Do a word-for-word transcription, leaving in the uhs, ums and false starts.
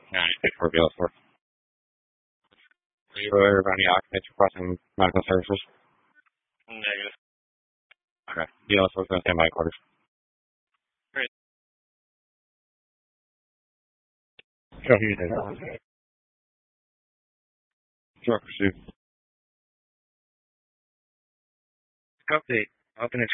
ninety-six for B L S four. Are you aware of any occupants requesting medical services? Negative. Okay. B L S four is going to stand by quarters. Great. Sure, you did. Sure, pursue. Update. Up in